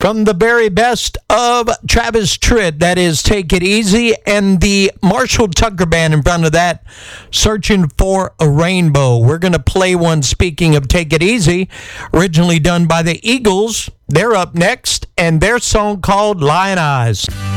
From the very best of Travis Tritt, that is Take It Easy, and the Marshall Tucker Band in front of that, Searching for a Rainbow. We're going to play one, speaking of Take It Easy, originally done by the Eagles. They're up next, and their song called Lion Eyes.